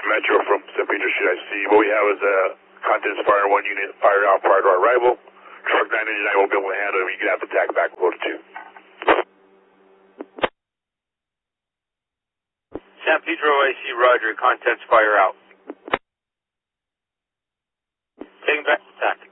Metro from San Pedro Street. I see what we have is contents fire 1 unit, fire out prior to our arrival. Truck 999 won't be able to handle it. You can have to tag back load 2. San Pedro, I see Roger. Contents fire out. Taking back attack.